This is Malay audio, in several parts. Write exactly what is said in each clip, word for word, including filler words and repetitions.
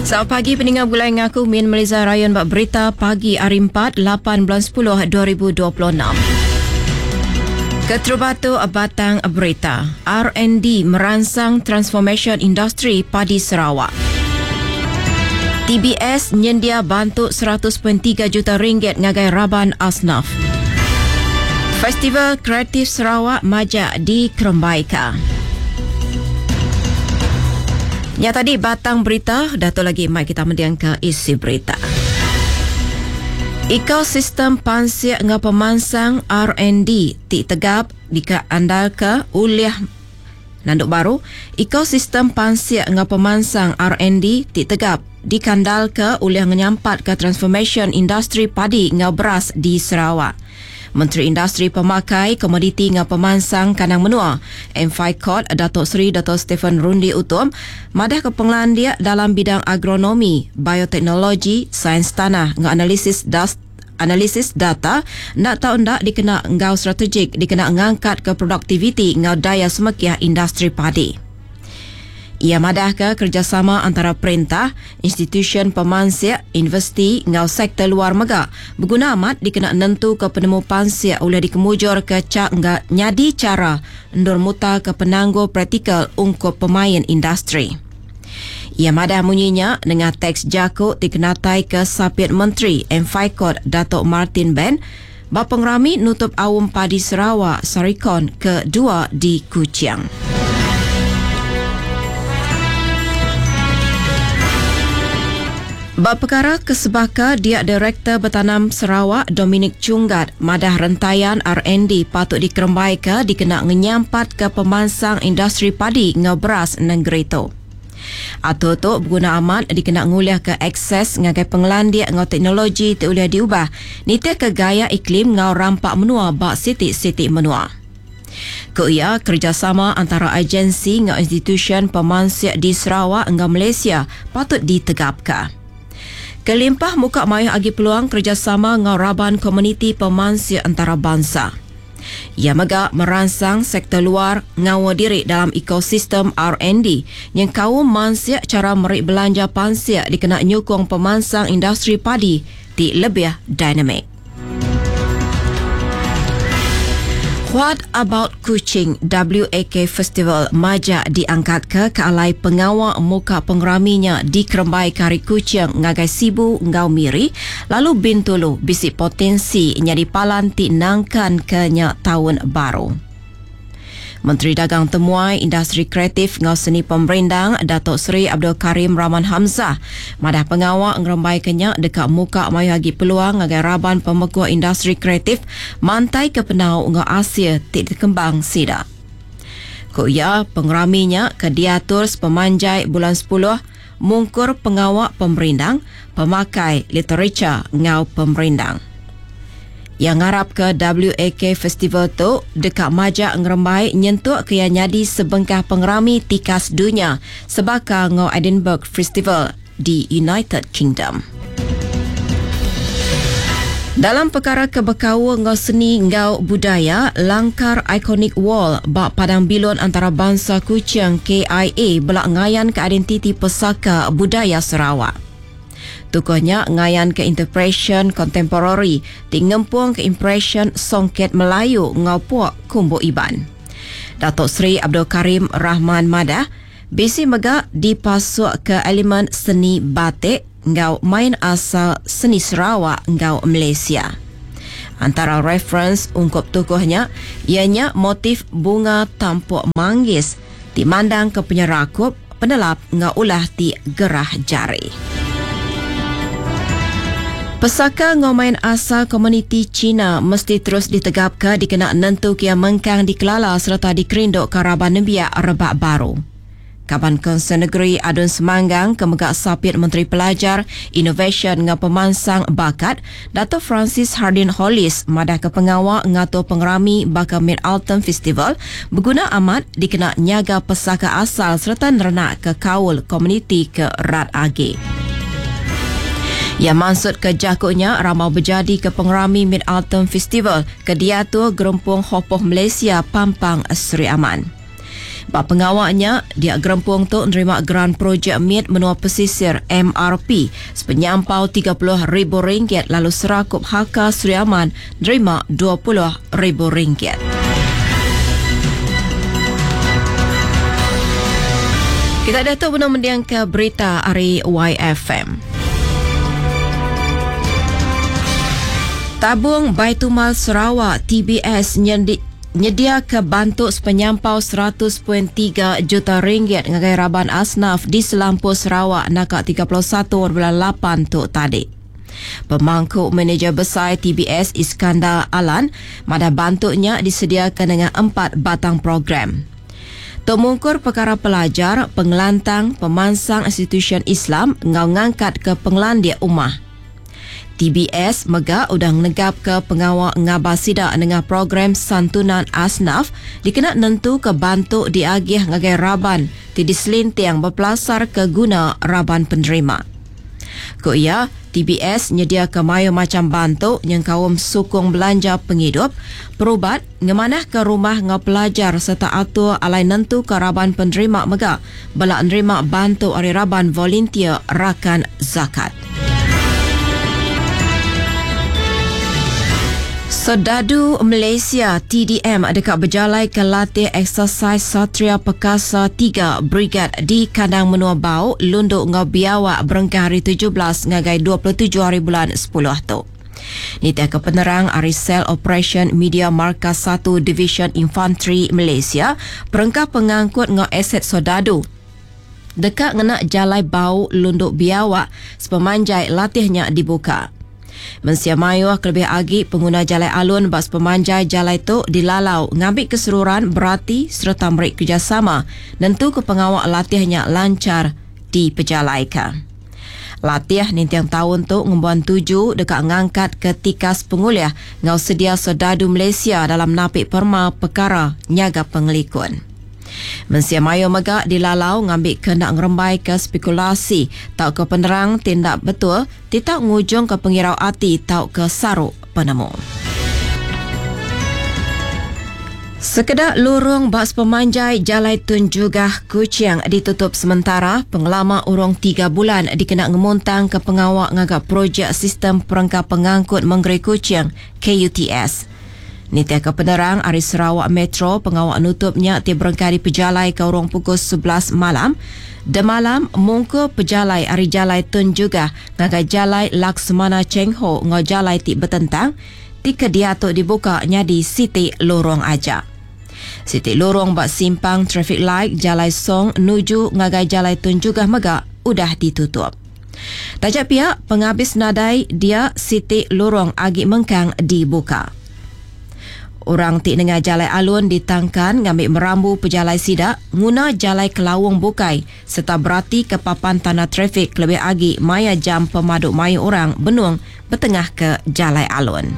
Selamat pagi pendengar Bulai Ngaku, Min Melissa Ryan bak berita pagi hari empat, lapan bulan sepuluh dua ribu dua puluh enam. Keterubatu Batang Berita, R and D merangsang transformation industri padi Sarawak. T B S nyendia bantu seratus perpuluhan tiga juta ringgit ngagai Raban Asnaf. Festival Kreatif Sarawak Majak di Kerembaika. Ya tadi batang berita, Dato' lagi mai kita mendiang ke isi berita. Ekosistem pansir dengan pemansang R and D ti tegap dikandalkan oleh Nanduk Baru. Ekosistem pansir dengan pemansang R and D ti tegap dikandalkan oleh menyampat ke transformation industri padi dengan beras di Sarawak. Menteri Industri Pemakai, Komoditi dengan Pemansang Kanang Menua, M F I C O D, Datuk Seri Datuk Stephen Rundi Utum, madah kepenglaan dia dalam bidang agronomi, bioteknologi, sains tanah dengan analisis das analisis data, nak tahu ndak dikena ngau strategik, dikena ngangkat ke produktiviti ngau daya semekiah industri padi. Ia madah ke kerjasama antara perintah, institusi pemansir, universiti ngau sektor luar mega. Berguna amat dikena nentu ke penemu pansir oleh dikemujur ke cak ngak nyadi cara ndur muta ke penangguh praktikal ungkup pemain industri. Ia madah munyinya dengan teks jakuk dikenatai ke sapit Menteri M F I C O D Datuk Martin Ben bapeng rami nutup awam padi Sarawak Sarikon kedua di Kuching. Bab perkara Kesebaka, Dia Direktur Bertanam Sarawak Dominic Chunggat madah rentaian R and D patut dikerembaika dikena menyampat ke pemansang industri padi ngau beras negeri tu. Atau tu berguna amat dikena nguliah ke akses ngagai penglandia ngau teknologi tu boleh diubah nita ke gaya iklim ngau rampak menua bak sitik-sitik menua. Keia kerjasama antara agensi ngau institusi pemansir di Sarawak ngau Malaysia patut ditegapkan. Kelimpah muka mayah agi peluang kerjasama dengan Raban Komuniti Pemansir Antarabangsa. Ia mega merangsang sektor luar ngawa diri dalam ekosistem R and D yang kaum mansir cara merik belanja pansir dikena nyukung pemansang industri padi di lebih dinamik. What About Kuching W A K Festival Majak diangkat ke ke alai pengawal muka pengraminya di Kerembai Kari Kuching ngagai Sibu ngau Miri lalu Bintulu bisik potensi nyadi palan ti nangkan ke nyak tahun baru. Menteri Dagang Temuai Industri Kreatif ngau Seni Pemerindang Datuk Seri Abdul Karim Rahman Hamzah madah pengawal ngerembai kenyak dekat muka mayu hagi peluang ngagai Raban Pemekuah Industri Kreatif mantai ke penau ngau Asia ti dikembang sida. Kuya pengraminya ke diatur pemanjai bulan sepuluh mungkur pengawal pemerindang pemakai literature ngau pemerindang. Yang ngarap ke W A K Festival tu dekat Majak ngerembai nyentuk ke yang nyadi sebengkah pengrami tikas dunia sebaka ngau Edinburgh Festival di United Kingdom. Dalam perkara kebekawa ngau seni ngau budaya, langkar ikonik wall bak padang bilon antara bangsa Kuching K I A belak ngayan ke identiti pesaka budaya Sarawak. Tukuhnya ngayan ke interpretation contemporary di ngempung ke impression songket Melayu ngau puak kumbu iban. Datuk Seri Abdul Karim Rahman Madah bisi mega dipasuk ke elemen seni batik ngau main asal seni Sarawak ngau Malaysia. Antara reference ungkup tukuhnya ianya motif bunga tampuk manggis dimandang ke penyerakup penelap ngau ulah ti gerah jari. Pesaka ngomain asal komuniti Cina mesti terus ditegapkan dikena nentu kia mengkang dikelala serta dikerinduk ke Raban Nembiak Rebak Baru. Kaban Konsen Negeri Adun Semanggang Kemegak Sapit Menteri Pelajar, Innovation dengan Pemansang Bakat, Dato' Francis Hardin Hollis madah ke pengawal ngatur pengerami bakal Mid-Autumn Festival berguna amat dikena nyaga pesaka asal serta nerenak ke kaul komuniti ke Rat Age. Yang maksud ke jakutnya ramau berjadi ke pengerami Mid-Autumn Festival ke diatur Gerempung Hopoh Malaysia Pampang Seri Aman. Bak pengawaknya, dia gerempung tu menerima geran projek M I T Menua Pesisir M R P sepenyampau tiga puluh ribu ringgit, lalu Serakup Hakka Sri Aman menerima dua puluh ribu ringgit. Kita datuk benar mendiang ke berita hari Y F M. Tabung Baitumal Sarawak T B S nyendi, nyedia ke bantuk sepenyampau seratus perpuluhan tiga juta ringgit ngagai Raban Asnaf di Selampur Sarawak nakak tiga puluh satu bulan lapan tu tadi. Pemangku manager besar T B S Iskandar Alan, mada bantuknya disediakan dengan empat batang program. Tok Mungkur Perkara Pelajar, Pengelantang, Pemansang Institusi Islam ngau ngangkat ke Pengelandia Umah. T B S mega udah negap ke pengawal ngabah sidak dengan program santunan asnaf dikena nentu ke bantuk diagih ngagai Raban ti diselintiang berpelasar ke guna Raban penerima. Ko ia, T B S nyedia ke mayo macam bantuk yang kaum sukung belanja penghidup, perubat, ngemanah ke rumah ngau pelajar serta atur alai nentu ke Raban penerima mega bala nerima bantuk hari Raban volunteer rakan zakat. Serdadu Malaysia T D M dekat berjalai ke latih eksersis Satria Perkasa tiga Brigad di Kandang Menua Bau, Lunduk ngau Biawak berengkah hari tujuh belas ngagai dua puluh tujuh hari bulan sepuluh tu. Nita ke penerang hari Sel Operation Media Markas satu Division Infantry Malaysia perengkah pengangkut ngau aset Serdadu dekat ngena Jalai Bau Lunduk Biawak sepemanjai latihnya dibuka. Mensia mayu kelebih agi pengguna jalai alun bas pemanjai jalai tu dilalau ngambil keseruan berarti serta merik kerjasama nentu ke pengawak latihnya lancar diperjalaikan. Latih nintiang tahun tu ngembuan tuju dekat ngangkat ke tikas penguliah ngau sedia Serdadu Malaysia dalam napik perma perkara nyaga pengelikun. Mensia mayo megak dilalau ngambil kendak ngerembai ke spekulasi tau ke penerang tindak betul tidak ngujung ke pengirau ati tau ke saruk penemu. Sekedar lurung bas pemanjai Jalai Tun Jugah Kuching ditutup sementara, pengelama urung tiga bulan dikena ngemuntang ke pengawak ngagak projek sistem perangkap pengangkut Menggeri Kuching K U T S. Nita ke penerang hari Sarawak Metro pengawak nutupnya ti berengkari pejalai ke urung pukul sebelas malam. De malam mungku pejalai hari Jalai Tun Jugah ngagai Jalai Laksmana Cheng Ho ngau jalai ti betentang ti kediatuk dibuka nyadi Siti Lorong aja. Siti Lorong bak simpang traffic light Jalai Song nuju ngagai Jalai Tun Jugah mega udah ditutup. Tajak pihak penghabis nadai dia Siti Lorong agi mengkang dibuka. Orang tik dengar jalai alun ditangkan ngambil merambu pejalai sidak guna jalai Kelawung Bukai serta berarti ke papan tanah trafik lebih agi maya jam pemaduk maya orang benung bertengah ke jalai alun.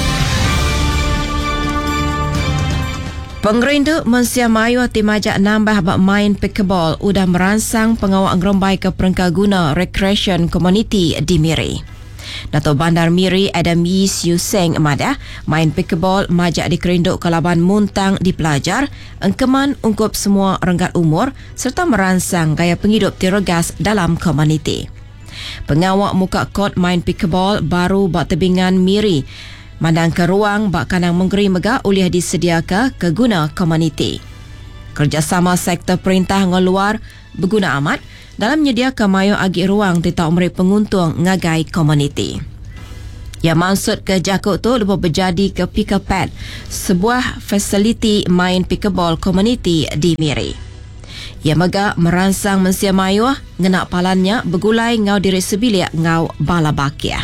Penggerindu Mensia Mayu timajak nambah bak main pickleball udah merangsang pengawak ngerembai ke perengkah guna recreation community di Miri. Dato' Bandar Miri Adam Yee Siu Seng madah main pickleball majak dikerinduk ke laban muntang di pelajar engkeman ungkup semua renggat umur serta merangsang gaya penghidup tiregas dalam komuniti. Pengawak muka kod main pickleball baru bak tebingan Miri mandang ke ruang bak kanang Menggeri Megak uliah disediakan ke guna komuniti. Kerjasama sektor perintah ngeluar berguna amat dalam menyediakan mayo agi ruang tetap merik penguntung ngagai komuniti. Yang maksud ke jakut tu lepas berjadi ke Picker Pad, sebuah fasiliti main pickleball komuniti di Miri. Ia mega merangsang Mensia Mayu ngenak palannya bergulai ngau diri sebilik ngau bala bakia.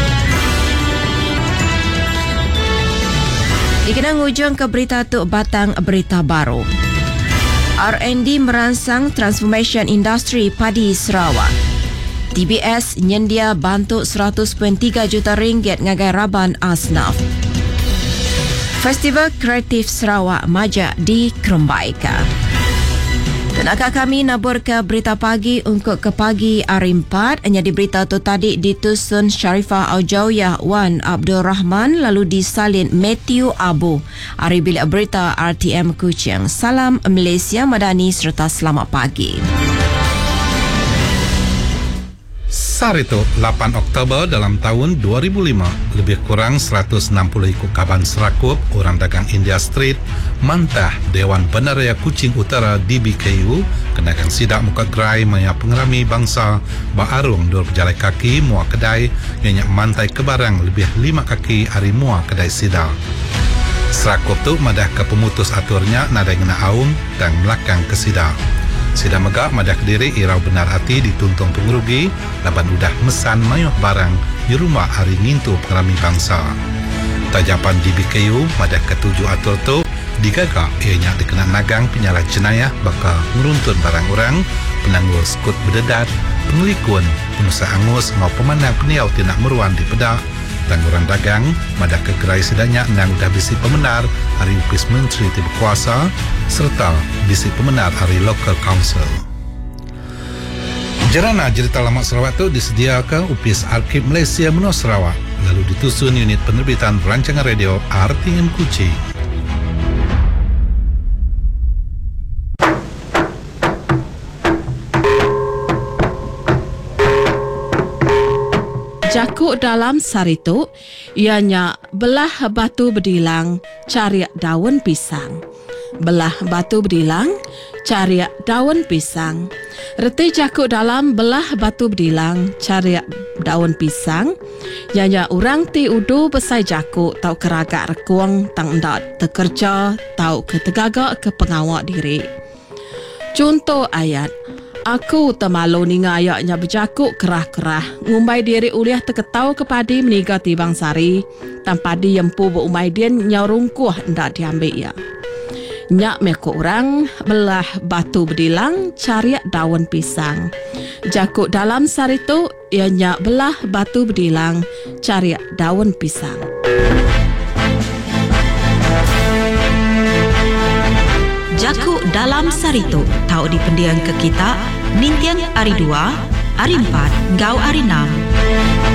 Dikenang ujung ke berita tu batang berita baru. R and D merangsang transformation industri padi Sarawak. T B S nyendia bantuk seratus perpuluhan tiga juta ringgit ngagai Raban Asnaf. Festival Kreatif Sarawak majak di Kerembaika. Tunakah kami nabur ke berita pagi untuk ke pagi hari empat. Hanya di berita tu tadi di Tusun Sharifah Aujawiyah Wan Abdul Rahman lalu disalin Matthew Abu. Hari bilik berita R T M Kuching. Salam Malaysia Madani serta selamat pagi. Sarito, lapan Oktober dalam tahun dua ribu lima, lebih kurang seratus enam puluh ikut kaban serakup orang dagang India Street mantah Dewan Bandaraya Kuching Utara D B K U kenakan sidak muka gerai maya pengerami bangsa Baarung dua berjalan kaki mua kedai yang mantai ke barang lebih lima kaki hari mua kedai sidak. Serakup tu madah ke pemutus aturnya nadai ngena aum dan melakang ke sidak. Sida megak madah Kediri irau benar hati dituntung pengerugi laban udah mesan mayuh barang di rumah hari ngintu pengerami bangsa. Tajapan D B K U madah ketujuh atur tu digagak ianya dikena nagang penyalah jenayah bakal meruntun barang orang, penangguh skut berdedat, pengelikun, penusah angus ngau pemandang peniau tinak meruan di pedak, tangguran dagang madah ke gerai sedanya nang udah bisi pemenar hari upis menteri tiba kuasa serta bisi pemenar hari local council. Jerana cerita lama Sarawak tu disediakan upis Arkib Malaysia Menua Sarawak lalu ditusun unit penerbitan rancangan radio R T M Kuching. Jakuk dalam Sarito, ianya belah batu berdilang, cariak daun pisang. Belah batu berdilang, cariak daun pisang. Reti jakuk dalam belah batu berdilang, cariak daun pisang. Ianya orang ti udu besai jakuk, tau keragak rekuang, tang ndak terkerja, tau ketegagak ke pengawak diri. Contoh ayat, aku temalu ni ngayaknya berjakuk kerah-kerah. Ngumbai diri uliah terketau kepadi meniga tibang sari. Tanpa di yempu berumai dia nyarungkuh ndak diambil ya. Nyak meko orang belah batu berdilang cariak daun pisang. Jakuk dalam sari tu ia nyak belah batu berdilang cariak daun pisang. Jakuk dalam Sarito, tahu di pendiang ke kita, Nintian hari dua, hari empat, gau hari enam.